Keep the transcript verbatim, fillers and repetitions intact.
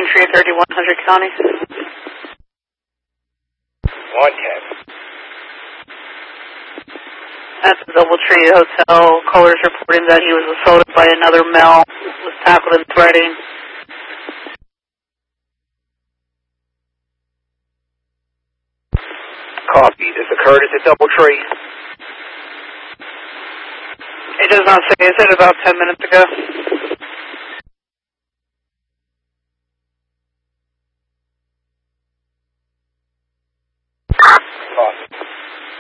Tree, thirty-one hundred County. one ten. At the Doubletree Hotel, callers reporting that he was assaulted by another male, was tackled and threatening. Copy. This occurred at the Doubletree. It does not say. It said about ten minutes ago.